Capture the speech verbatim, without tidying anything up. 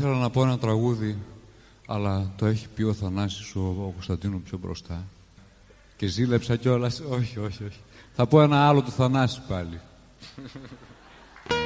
ήθελα να πω ένα τραγούδι, αλλά το έχει πει ο Θανάσης, ο, ο Κωνσταντίνο πιο μπροστά. Και ζήλεψα κιόλας. Όχι, όχι, όχι. Θα πω ένα άλλο του Θανάση πάλι.